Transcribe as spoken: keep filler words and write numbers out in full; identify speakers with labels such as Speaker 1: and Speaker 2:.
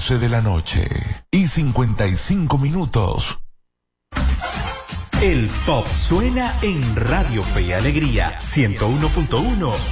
Speaker 1: once de la noche y cincuenta y cinco minutos.
Speaker 2: El pop suena en Radio Fe y Alegría ciento uno punto uno